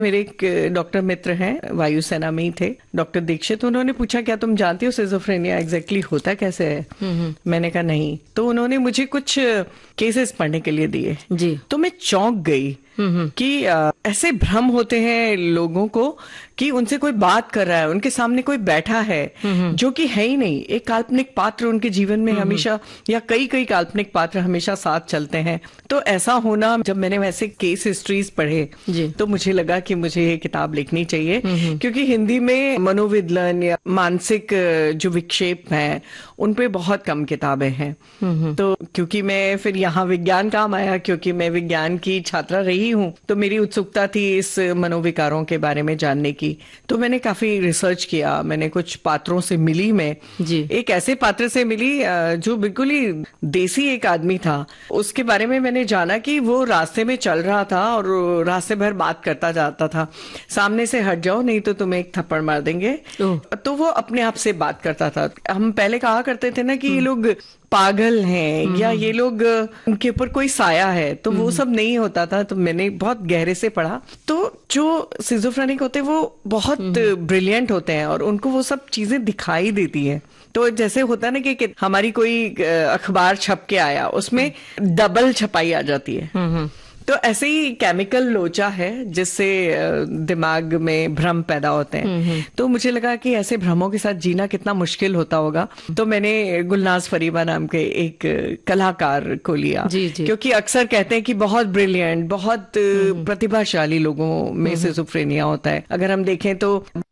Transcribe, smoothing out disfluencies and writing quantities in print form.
मेरे एक डॉक्टर मित्र हैं, वायुसेना में ही थे, डॉक्टर दीक्षित। उन्होंने पूछा क्या तुम जानती हो सिजोफ्रेनिया एग्जैक्टली होता कैसे है? मैंने कहा नहीं। तो उन्होंने मुझे कुछ केसेस पढ़ने के लिए दिए जी। तो मैं चौंक गई कि ऐसे भ्रम होते हैं लोगों को कि उनसे कोई बात कर रहा है, उनके सामने कोई बैठा है जो कि है ही नहीं। एक काल्पनिक पात्र उनके जीवन में हमेशा, या कई कई काल्पनिक पात्र हमेशा साथ चलते हैं। तो ऐसा होना, जब मैंने वैसे केस हिस्ट्रीज पढ़े तो मुझे लगा कि मुझे ये किताब लिखनी चाहिए, क्योंकि हिंदी में मनोविद्लन या मानसिक जो विक्षेप हैं उन पे बहुत कम किताबें हैं। तो क्योंकि मैं फिर यहाँ विज्ञान काम आया, क्योंकि मैं विज्ञान की छात्रा रही हूँ, तो मेरी उत्सुकता थी इस मनोविकारों के बारे में जानने की। तो मैंने काफी रिसर्च किया, मैंने कुछ पात्रों से मिली। मैं एक ऐसे पात्र से मिली जो बिल्कुल ही देसी एक आदमी था। उसके बारे में मैंने जाना कि वो रास्ते में चल रहा था और रास्ते भर बात करता जाता था, सामने से हट जाओ नहीं तो तुम्हें एक थप्पड़ मार देंगे। तो वो अपने आप से बात करता था। हम पहले कहा करते थे ना कि ये लोग पागल हैं या ये लोग, उनके ऊपर कोई साया है, तो वो सब नहीं होता था। तो मैंने बहुत गहरे से पढ़ा। तो जो सिजोफ्रेनिक होते हैं वो बहुत ब्रिलियंट होते हैं और उनको वो सब चीजें दिखाई देती हैं। तो जैसे होता है ना कि हमारी कोई अखबार छप के आया, उसमें डबल छपाई आ जाती है। तो ऐसे ही केमिकल लोचा है जिससे दिमाग में भ्रम पैदा होते हैं। तो मुझे लगा कि ऐसे भ्रमों के साथ जीना कितना मुश्किल होता होगा। तो मैंने गुलनाज फरीबा नाम के एक कलाकार को लिया। क्योंकि अक्सर कहते हैं कि बहुत ब्रिलियंट, बहुत प्रतिभाशाली लोगों में सिजोफ्रेनिया होता है। अगर हम देखें तो